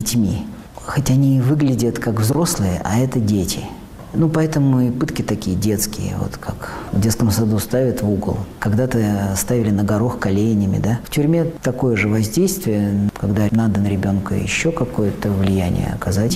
детьми. Хоть они и выглядят как взрослые, а это дети. Поэтому и пытки такие детские, вот как в детском саду ставят в угол. Когда-то ставили на горох коленями, да. В тюрьме такое же воздействие, когда надо на ребенка еще какое-то влияние оказать.